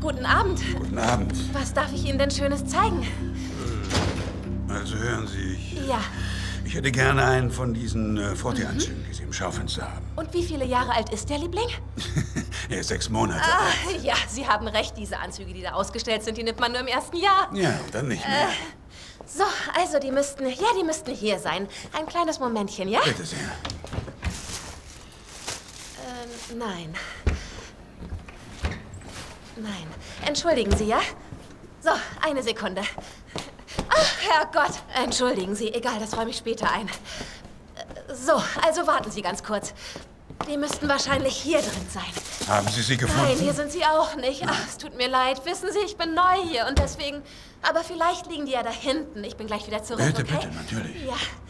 Guten Abend. Guten Abend. Was darf ich Ihnen denn Schönes zeigen? Also hören Sie, Ja. ich hätte gerne einen von diesen Frottee-Anzügen, die Sie im Schaufenster haben. Und wie viele Jahre alt ist der Liebling? Er ist 6 Monate alt. Ja, Sie haben recht. Diese Anzüge, die da ausgestellt sind, die nimmt man nur im ersten Jahr. Ja, dann nicht mehr. So, also die müssten hier sein. Ein kleines Momentchen, ja? Bitte sehr. Nein. Nein. Entschuldigen Sie, ja? So, eine Sekunde. Ach, Herrgott. Entschuldigen Sie. Egal, das räume ich später ein. So, also warten Sie ganz kurz. Die müssten wahrscheinlich hier drin sein. Haben Sie sie gefunden? Nein, hier sind sie auch nicht. Ach, es tut mir leid. Wissen Sie, ich bin neu hier und deswegen... Aber vielleicht liegen die ja da hinten. Ich bin gleich wieder zurück, Bitte, okay? bitte, natürlich. Ja.